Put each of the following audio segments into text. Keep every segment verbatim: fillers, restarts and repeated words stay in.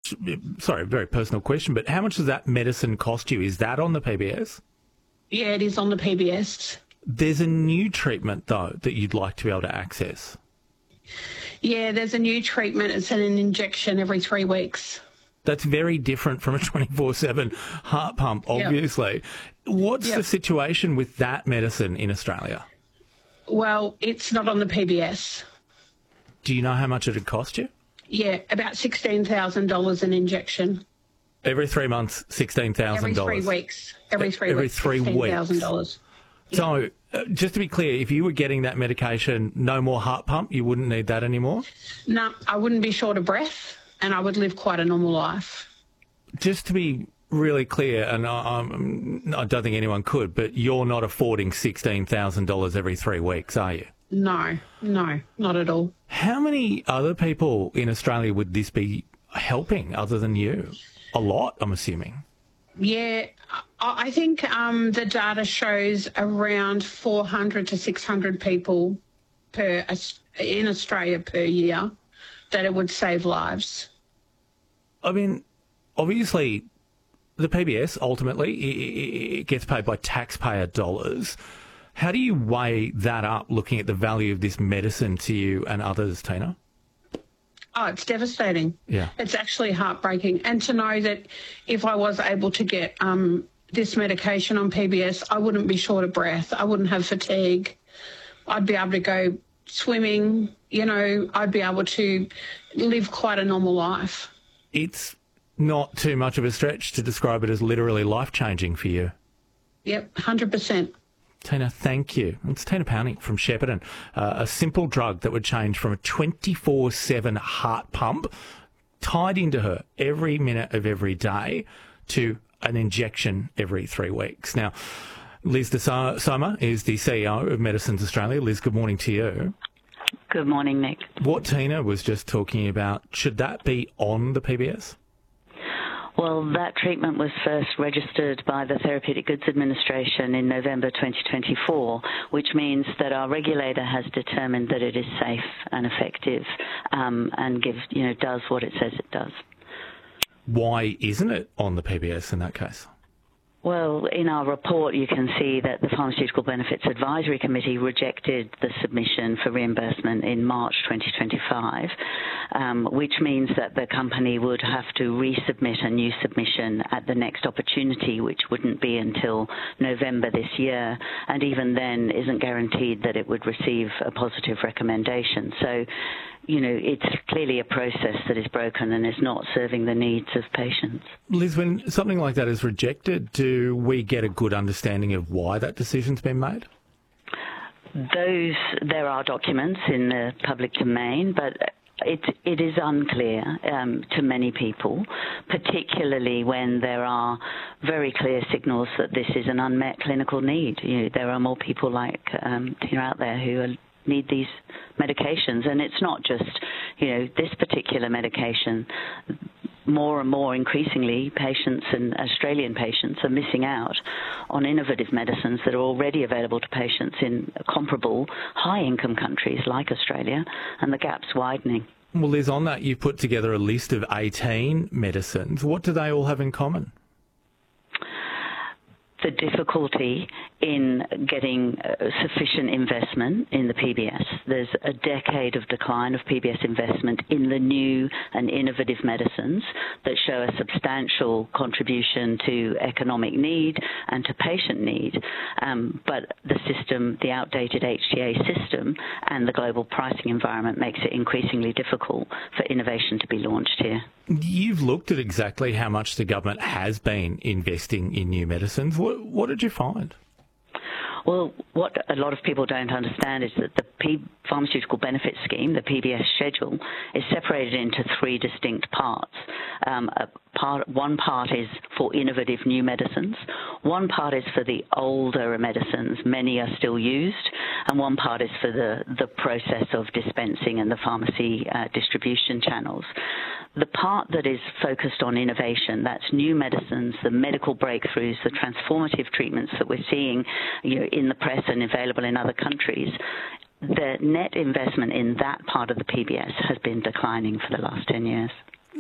much, sorry, very personal question, but how much does that medicine cost you? Is that on the P B S? Yeah, it is on the P B S. There's a new treatment, though, that you'd like to be able to access. Yeah, there's a new treatment. It's an injection every three weeks. That's very different from a twenty-four seven heart pump, obviously. Yep. What's yep. the situation with that medicine in Australia? Well, it's not on the P B S. Do you know how much it would cost you? Yeah, about sixteen thousand dollars an injection. Every three months, sixteen thousand dollars. Every three weeks. Every three Every weeks, three sixteen thousand weeks. dollars. So, uh, just to be clear, if you were getting that medication, no more heart pump, you wouldn't need that anymore? No, I wouldn't be short of breath, and I would live quite a normal life. Just to be really clear, and I, I'm, I don't think anyone could, but you're not affording sixteen thousand dollars every three weeks, are you? No, no, not at all. How many other people in Australia would this be helping other than you? A lot, I'm assuming. Yeah, I think um, the data shows around four hundred to six hundred people per in Australia per year that it would save lives. I mean, obviously, the P B S, ultimately, it gets paid by taxpayer dollars. How do you weigh that up, looking at the value of this medicine to you and others, Tina? Oh, it's devastating. Yeah. It's actually heartbreaking. And to know that if I was able to get um, this medication on P B S, I wouldn't be short of breath. I wouldn't have fatigue. I'd be able to go swimming. You know, I'd be able to live quite a normal life. It's not too much of a stretch to describe it as literally life-changing for you. Yep, one hundred percent. Tina, thank you. It's Tina Powney from Shepparton. Uh, a simple drug that would change from a twenty-four seven heart pump tied into her every minute of every day to an injection every three weeks. Now, Liz De Soma is the C E O of Medicines Australia. Liz, good morning to you. Good morning, Nick. What Tina was just talking about, should that be on the P B S? Well, that treatment was first registered by the Therapeutic Goods Administration in November twenty twenty-four, which means that our regulator has determined that it is safe and effective um, and gives, you know, does what it says it does. Why isn't it on the P B S in that case? Well, in our report, you can see that the Pharmaceutical Benefits Advisory Committee rejected the submission for reimbursement in March twenty twenty-five, um, which means that the company would have to resubmit a new submission at the next opportunity, which wouldn't be until November this year, and even then isn't guaranteed that it would receive a positive recommendation. So, you know, it's clearly a process that is broken and is not serving the needs of patients. Liz, when something like that is rejected, do we get a good understanding of why that decision's been made? Those, there are documents in the public domain, but it, it is unclear um, to many people, particularly when there are very clear signals that this is an unmet clinical need. You know, there are more people like um, Tina out there who are need these medications, and it's not just, you know, this particular medication. More and more increasingly, patients and Australian patients are missing out on innovative medicines that are already available to patients in comparable high-income countries like Australia, and the gap's widening. Well, Liz, on that, you've put together a list of eighteen medicines. What do they all have in common? The difficulty in getting uh, sufficient investment in the P B S. There's a decade of decline of P B S investment in the new and innovative medicines that show a substantial contribution to economic need and to patient need. Um, but the system, the outdated H T A system and the global pricing environment makes it increasingly difficult for innovation to be launched here. You've looked at exactly how much the government has been investing in new medicines. What, what did you find? Well, what a lot of people don't understand is that the P- Pharmaceutical Benefits Scheme, the P B S schedule, is separated into three distinct parts. Um, a part, one part is for innovative new medicines, one part is for the older medicines, many are still used, and one part is for the, the process of dispensing and the pharmacy uh, distribution channels. The part that is focused on innovation, that's new medicines, the medical breakthroughs, the transformative treatments that we're seeing, you know, in the press and available in other countries, the net investment in that part of the P B S has been declining for the last ten years.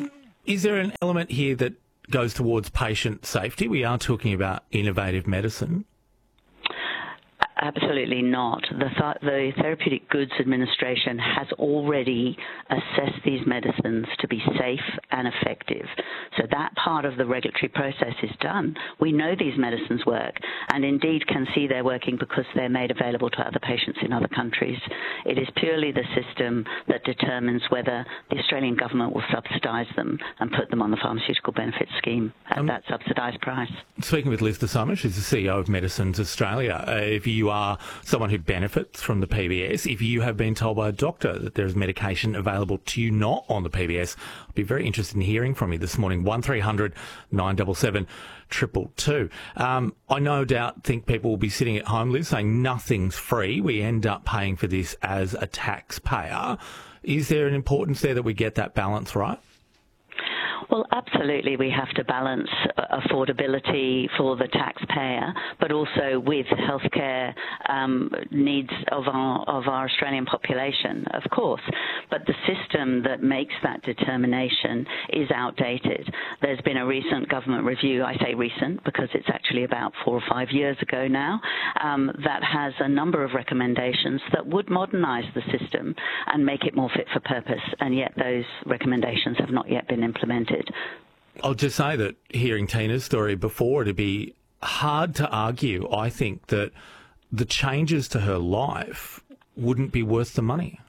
Is there an element here that goes towards patient safety? We are talking about innovative medicine. Absolutely not. The, th- the Therapeutic Goods Administration has already assessed these medicines to be safe and effective. So that part of the regulatory process is done. We know these medicines work and indeed can see they're working because they're made available to other patients in other countries. It is purely the system that determines whether the Australian government will subsidise them and put them on the pharmaceutical benefits scheme at um, that subsidised price. Speaking with Liz De Soma, she's the C E O of Medicines Australia. Uh, if you are someone who benefits from the P B S, if you have been told by a doctor that there is medication available to you not on the P B S, I'd be very interested in hearing from you this morning. one three hundred nine seven seven two two two. Um, I no doubt think people will be sitting at home, Liz, saying nothing's free. We end up paying for this as a taxpayer. Is there an importance there that we get that balance right? Well, absolutely, we have to balance affordability for the taxpayer, but also with healthcare um, needs of our of our Australian population, of course. But the system that makes that determination is outdated. There's been a recent government review, I say recent because it's actually about four or five years ago now, um, that has a number of recommendations that would modernise the system and make it more fit for purpose, and yet those recommendations have not yet been implemented. I'll just say that hearing Tina's story before, it'd be hard to argue, I think, that the changes to her life wouldn't be worth the money.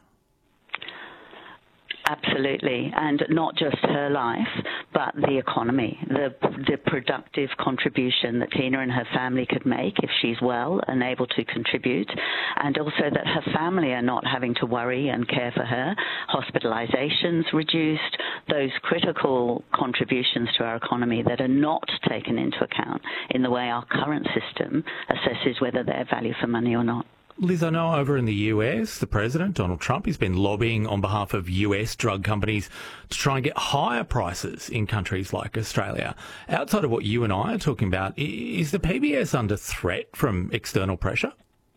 Absolutely, and not just her life, but the economy, the the productive contribution that Tina and her family could make if she's well and able to contribute, and also that her family are not having to worry and care for her, hospitalizations reduced, those critical contributions to our economy that are not taken into account in the way our current system assesses whether they're value for money or not. Liz, I know over in the U S, the President, Donald Trump, has been lobbying on behalf of U S drug companies to try and get higher prices in countries like Australia. Outside of what you and I are talking about, is the P B S under threat from external pressure?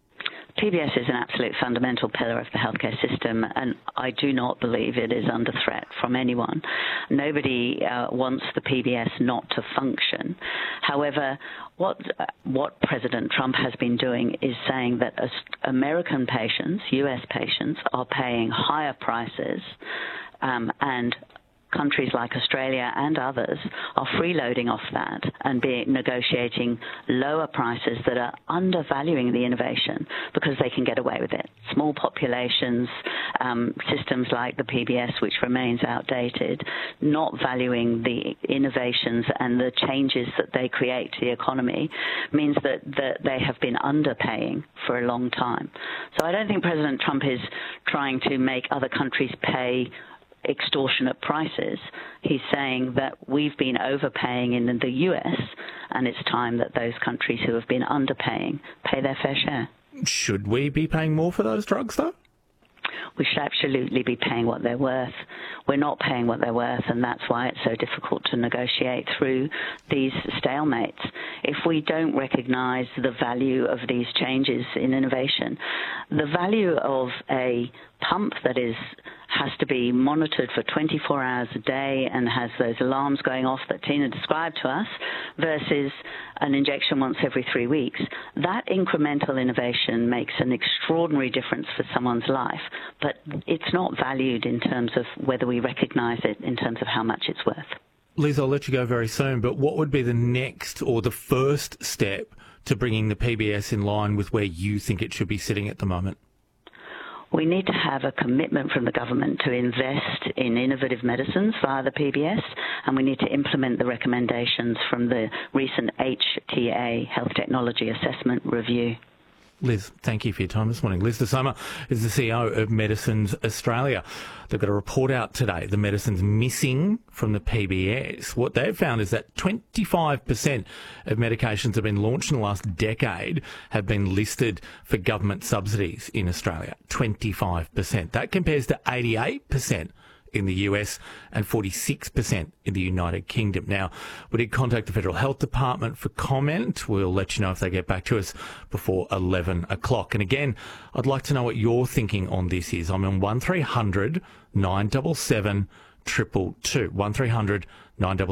P B S is an absolute fundamental pillar of the healthcare system, and I do not believe it is under threat from anyone. Nobody uh, wants the P B S not to function. However, what uh, what President Trump has been doing is saying that as American patients, U S patients, are paying higher prices um, and countries like Australia and others are freeloading off that and be negotiating lower prices that are undervaluing the innovation because they can get away with it. Small populations, um, systems like the P B S, which remains outdated, not valuing the innovations and the changes that they create to the economy means that, that they have been underpaying for a long time. So I don't think President Trump is trying to make other countries pay extortionate prices. He's saying that we've been overpaying in the U S and it's time that those countries who have been underpaying pay their fair share. Should we be paying more for those drugs, though? We should absolutely be paying what they're worth. We're not paying what they're worth, and that's why it's so difficult to negotiate through these stalemates. If we don't recognise the value of these changes in innovation, the value of a pump that is has to be monitored for twenty-four hours a day and has those alarms going off that Tina described to us versus an injection once every three weeks, that incremental innovation makes an extraordinary difference for someone's life, but it's not valued in terms of whether we recognise it in terms of how much it's worth. Liz, I'll let you go very soon, but what would be the next or the first step to bringing the P B S in line with where you think it should be sitting at the moment? We need to have a commitment from the government to invest in innovative medicines via the P B S, and we need to implement the recommendations from the recent H T A Health Technology Assessment Review. Liz, thank you for your time this morning. Liz De Soma is the C E O of Medicines Australia. They've got a report out today, the medicines missing from the P B S. What they've found is that twenty-five percent of medications that have been launched in the last decade have been listed for government subsidies in Australia. twenty-five percent. That compares to eighty-eight percent in the U S and forty-six percent in the United Kingdom. Now, we did contact the Federal Health Department for comment. We'll let you know if they get back to us before eleven o'clock. And again, I'd like to know what your thinking on this is. I'm on one three hundred nine seven seven two two two. one three hundred nine two two.